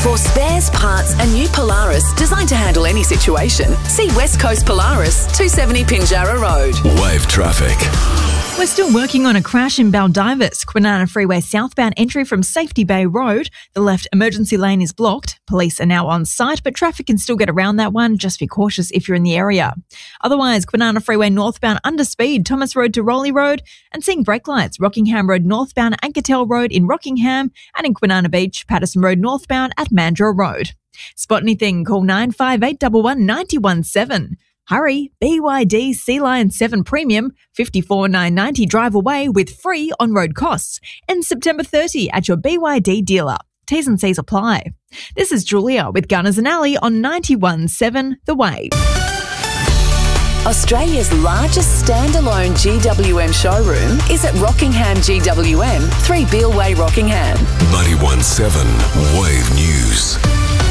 For spares, parts and new Polaris designed to handle any situation, see West Coast Polaris, 270 Pinjarra Road. Wave traffic. We're still working on a crash in Baldivis, Kwinana Freeway southbound entry from Safety Bay Road. The left emergency lane is blocked. Police are now on site, but traffic can still get around that one. Just be cautious if you're in the area. Otherwise, Kwinana Freeway northbound under speed, Thomas Road to Rowley Road, and seeing brake lights, Rockingham Road northbound, Ankertel Road in Rockingham, and in Kwinana Beach, Patterson Road northbound at Mandurah Road. Spot anything, call 958 11 917. Hurry, BYD Sea Lion 7 Premium, $54,990 drive away with free on-road costs. Ends September 30 at your BYD dealer. T's and C's apply. This is Julia with Gunners and Alley on 91.7 The Wave. Australia's largest standalone GWM showroom is at Rockingham GWM, 3 Beale Way, Rockingham. 91.7 Wave News.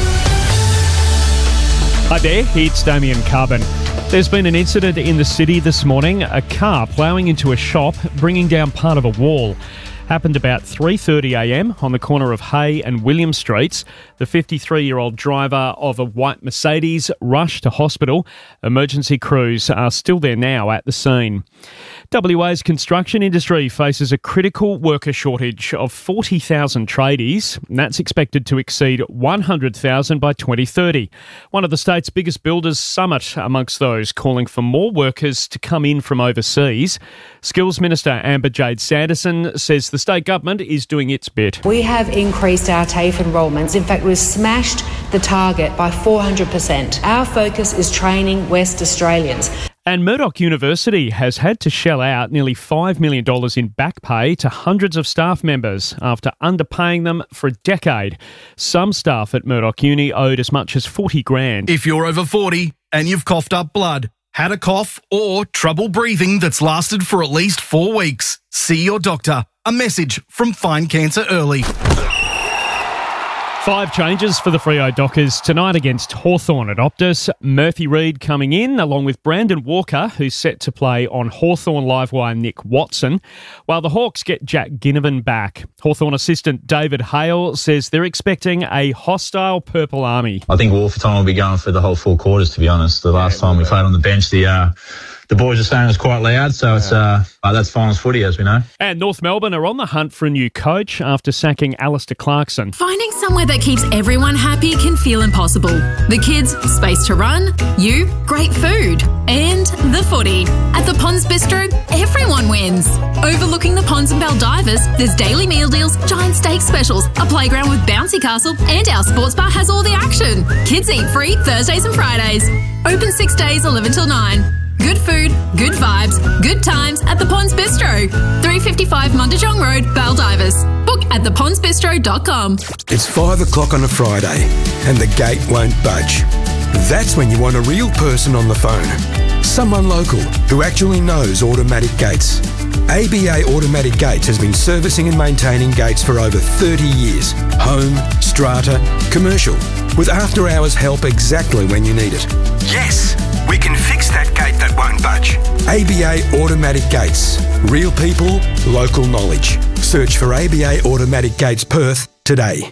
Hi there, it's Damien Carbon. There's been an incident in the city this morning, a car ploughing into a shop, bringing down part of a wall. Happened about 3:30am on the corner of Hay and William Streets. The 53-year-old driver of a white Mercedes rushed to hospital. Emergency crews are still there now at the scene. WA's construction industry faces a critical worker shortage of 40,000 tradies. That's expected to exceed 100,000 by 2030. One of the state's biggest builders, Summit, amongst those calling for more workers to come in from overseas. Skills Minister Amber Jade Sanderson says the state government is doing its bit. We have increased our TAFE enrolments. In fact, we've smashed the target by 400%. Our focus is training West Australians. And Murdoch University has had to shell out nearly $5 million in back pay to hundreds of staff members after underpaying them for a decade. Some staff at Murdoch Uni owed as much as $40,000. If you're over 40 and you've coughed up blood, had a cough or trouble breathing that's lasted for at least 4 weeks, see your doctor. A message from Find Cancer Early. 5 changes for the Freo Dockers tonight against Hawthorn at Optus. Murphy Reid coming in, along with Brandon Walker, who's set to play on Hawthorn Livewire Nick Watson, while the Hawks get Jack Ginnivan back. Hawthorn assistant David Hale says they're expecting a hostile Purple Army. I think Wolferton will be going for the whole 4 quarters, to be honest. The last time we played on the bench, the boys are saying it was quite loud, so it's that's finals footy, as we know. And North Melbourne are on the hunt for a new coach after sacking Alistair Clarkson. Finding somewhere that keeps everyone happy can feel impossible. The kids, space to run, you, great food, and the footy. At the Ponds Bistro, everyone wins. Overlooking the ponds in Baldivis, there's daily meal deals, giant steak specials, a playground with bouncy castle, and our sports bar has all the action. Kids eat free Thursdays and Fridays. Open 6 days, 11 till 9. Good food, good vibes, good times at the Ponds Bistro. 355 Mundijong Road, Baldivis. Book at thepondsbistro.com. It's 5 o'clock on a Friday and the gate won't budge. That's when you want a real person on the phone. Someone local who actually knows automatic gates. ABA Automatic Gates has been servicing and maintaining gates for over 30 years. Home, strata, commercial, with after-hours help exactly when you need it. Yes, we can fix that gate that won't budge. ABA Automatic Gates. Real people, local knowledge. Search for ABA Automatic Gates Perth today.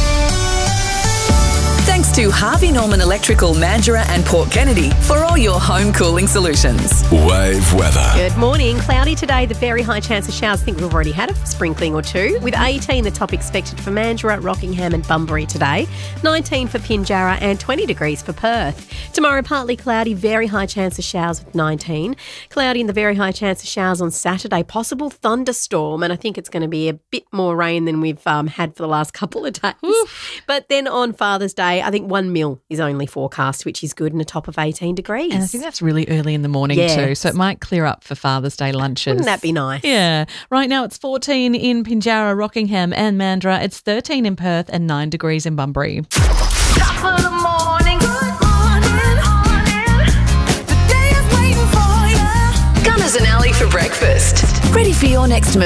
Thanks to Harvey Norman Electrical, Mandurah and Port Kennedy for all your home cooling solutions. Wave weather. Good morning. Cloudy today, the very high chance of showers. I think we've already had a sprinkling or two. With 18 the top expected for Mandurah, Rockingham and Bunbury today. 19 for Pinjarra and 20 degrees for Perth. Tomorrow, partly cloudy, very high chance of showers with 19. Cloudy and the very high chance of showers on Saturday. Possible thunderstorm, and I think it's going to be a bit more rain than we've had for the last couple of days. Oof. But then on Father's Day, I think 1 mil is only forecast, which is good, and a top of 18 degrees. And I think that's really early in the morning too, so it might clear up for Father's Day lunches. Wouldn't that be nice? Yeah. Right now it's 14 in Pinjarra, Rockingham and Mandurah. It's 13 in Perth and 9 degrees in Bunbury. Top of the morning. Good morning. The day is waiting for you. Gunners and Alley for breakfast. Ready for your next move.